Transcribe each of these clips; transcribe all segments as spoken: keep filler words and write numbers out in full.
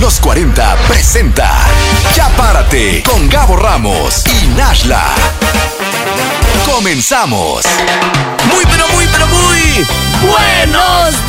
Los cuarenta presenta Ya Párate con Gabo Ramos y Nashla. Comenzamos. Muy, pero muy, pero muy buenos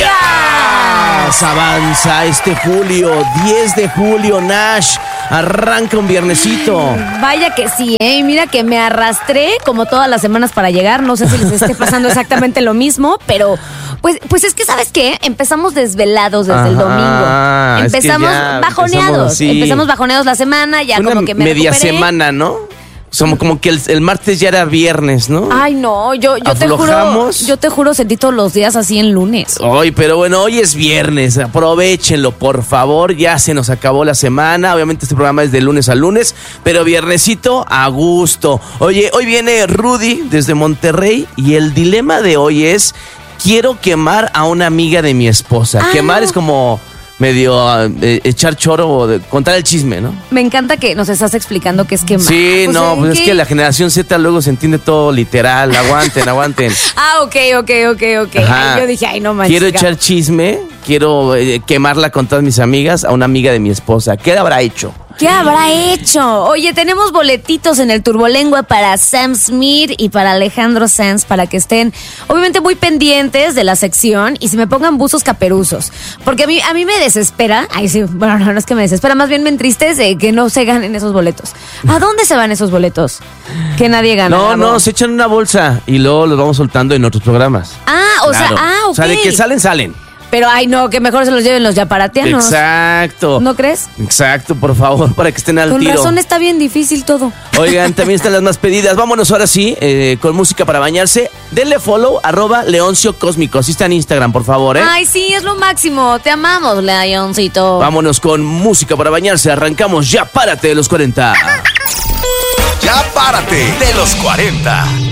días. Avanza este julio, diez de julio, Nash. Arranca un viernesito. Vaya que sí, ¿eh? Y mira que me arrastré como todas las semanas para llegar. No sé si les esté pasando exactamente lo mismo, pero pues, pues es que, ¿sabes qué? Empezamos desvelados desde Ajá, el domingo. Empezamos es que ya bajoneados. Empezamos, sí. empezamos bajoneados la semana, ya Una como que me media recuperé. semana, ¿no? Somos como que el, el martes ya era viernes, ¿no? Ay, no, yo, yo te juro, yo te juro sentí todos los días así en lunes. Ay, pero bueno, hoy es viernes, aprovéchenlo, por favor, ya se nos acabó la semana, obviamente este programa es de lunes a lunes, pero viernesito a gusto. Oye, hoy viene Rudy desde Monterrey y el dilema de hoy es, quiero quemar a una amiga de mi esposa. Ah, quemar no. es como medio uh, echar choro o de, contar el chisme, ¿no? Me encanta que nos estás explicando qué es quemar. Sí, o no, sea, pues ¿qué? es que la generación Z luego se entiende todo literal. Aguanten, aguanten. Ah, ok, ok, ok, ok. Ay, yo dije, ay, no manches. Quiero echar chisme, quiero eh, quemarla con todas mis amigas a una amiga de mi esposa. ¿Qué habrá hecho? ¿Qué habrá hecho? Oye, tenemos boletitos en el Turbolengua para Sam Smith y para Alejandro Sanz para que estén, obviamente, muy pendientes de la sección y se me pongan buzos caperuzos. Porque a mí, a mí me desespera, ay sí, bueno, no, no es que me desespera, más bien me entristece que no se ganen esos boletos. ¿A dónde se van esos boletos? Que nadie gana. No, Gabo. no, se echan en una bolsa y luego los vamos soltando en otros programas. Ah, o Claro. sea, ah, ok. O sea, de que salen, salen. Pero, ay, no, que mejor se los lleven los yaparatianos. Exacto. ¿No crees? Exacto, por favor, para que estén al Con tiro. razón está bien difícil todo. Oigan, también están las más pedidas. Vámonos ahora sí, eh, con música para bañarse. Denle follow, arroba Leoncio Cósmico. Así está en Instagram, por favor, ¿eh? Ay, sí, es lo máximo. Te amamos, Leoncito. Vámonos con música para bañarse. Arrancamos Ya Párate de los cuarenta. Ya Párate de los cuarenta.